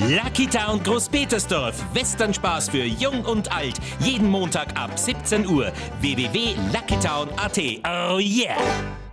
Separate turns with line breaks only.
Lucky Town Großpetersdorf. Westernspaß für Jung und Alt. Jeden Montag ab 17 Uhr. www.luckytown.at. Oh yeah!